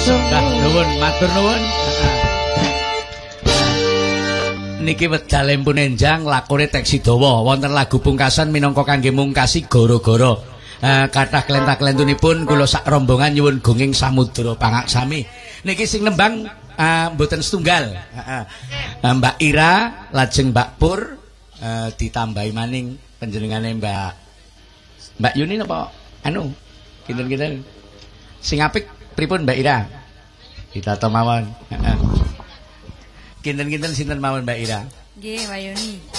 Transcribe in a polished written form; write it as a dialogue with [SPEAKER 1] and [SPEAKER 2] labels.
[SPEAKER 1] Nah, nuwun, matur nuwun. Niki wedal empun enjang lakone Teksi Dawa wonten lagu pungkasan minangka kangge mungkasi gara-gara kathah klentah-klentunipun kula sak rombongan nyuwun gunging samudra pangaksami. Niki sing nembang mboten setunggal. Mbak Ira lajeng Mbak Pur ditambahi maning panjenengane Mbak Yuni napa anu kinten-kinten sing apik pripun Mbak Ira? Ditata mawon. Kinten-kinten sinten mawon Mbak Ira?
[SPEAKER 2] Nggih, Mbak Yuni.